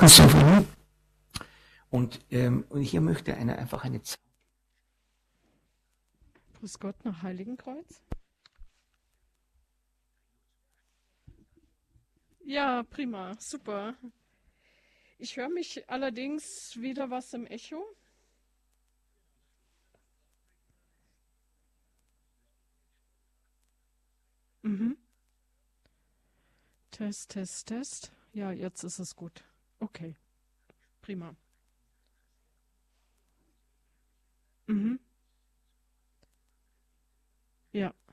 Kosovo. Ne? Und hier möchte einer einfach eine Zeit. Grüß Gott nach Heiligenkreuz. Ja, prima, super. Ich höre mich allerdings wieder was im Echo. Mhm. Test, Test, Test. Ja, jetzt ist es gut. Okay, prima. Mhm. Ja.